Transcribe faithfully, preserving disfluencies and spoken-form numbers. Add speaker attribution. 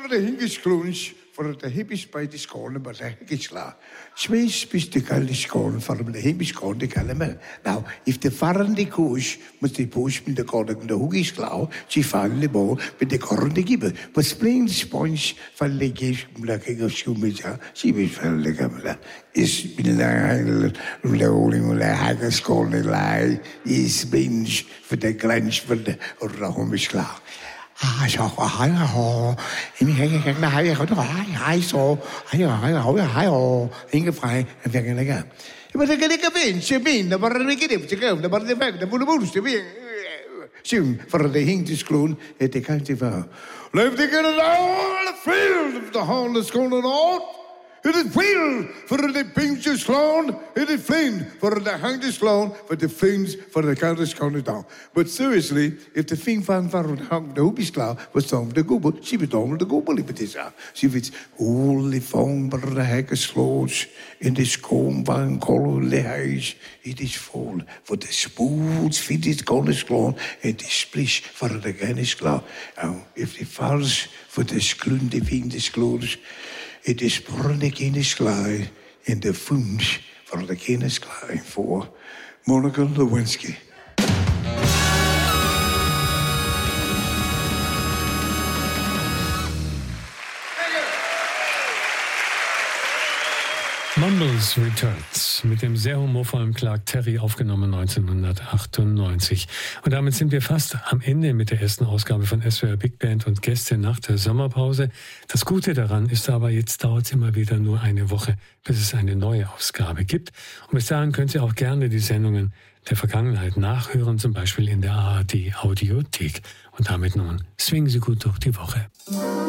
Speaker 1: the English clones for the hippies by the scorn, but the Hickisla. Space is the Galish corn for the hippies corn, the Calamel. Now, if the foreign the coach must the push in the corn the Huggies clow, she found the ball with the corn the gibber, but splaying the sponge for the gate like a shoemaker, she will fell the camera. Is been rolling like haggis corn the lie, is binge for the glange for the or the homish clow. I saw a high hall, and he had a high high saw, I saw a high hall, in a fire, and then again. But I get a bench, you mean, the bar make it to go, the bar the fact, the bullaboots to be soon for the English clone at the county fair. Let the get it all the field of the hall is going on. It is wheel for the pinches clown. It is flame for the hangest clown, but the flames for the countess counted down. But seriously, if the thing found for the hung the hoopies clown was on the gooble, she would on the gooble if it is out. She was all the phone for the haggis clothes in this comb van color the house. It is full for the spools fit it college clown and the splish for the gannis clown. Now, if the falls for the skloon the fiendish clothes. Het is voor de kennisklaai in de funds voor de kennisklaai voor Monica Lewinsky.
Speaker 2: Mumbles Returns mit dem sehr humorvollen Clark Terry, aufgenommen neunzehnhundertachtundneunzig. Und damit sind wir fast am Ende mit der ersten Ausgabe von S W R Big Band und Gäste nach der Sommerpause. Das Gute daran ist aber, jetzt dauert es immer wieder nur eine Woche, bis es eine neue Ausgabe gibt. Und bis dahin könnt ihr auch gerne die Sendungen der Vergangenheit nachhören, zum Beispiel in der A R D Audiothek. Und damit nun swingen Sie gut durch die Woche.